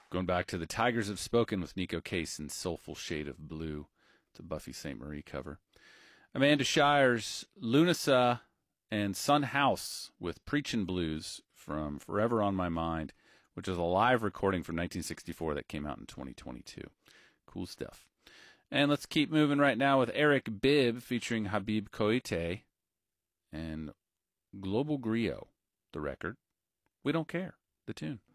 Going back to The Tigers Have Spoken with Nico Case and Soulful Shade of Blue. It's a Buffy St. Marie cover. Amanda Shires, Lunasa, and Sun House with Preachin' Blues from Forever on My Mind, which is a live recording from 1964 that came out in 2022. Cool stuff. And let's keep moving right now with Eric Bibb featuring Habib Koite and Global Griot, the record. We Don't Care, the tune.